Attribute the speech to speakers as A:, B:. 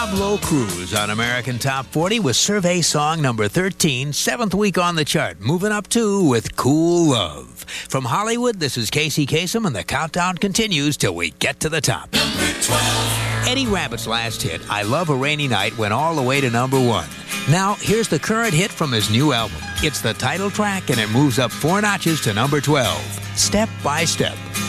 A: Pablo Cruz on American Top 40 with survey song number 13, 7th week on the chart, moving up 2 with Cool Love. From Hollywood, this is Casey Kasem, and the countdown continues till we get to the top.
B: Number 12.
A: Eddie Rabbitt's last hit, I Love a Rainy Night, went all the way to number 1. Now, here's the current hit from his new album. It's the title track, and it moves up 4 notches to number 12, Step by Step.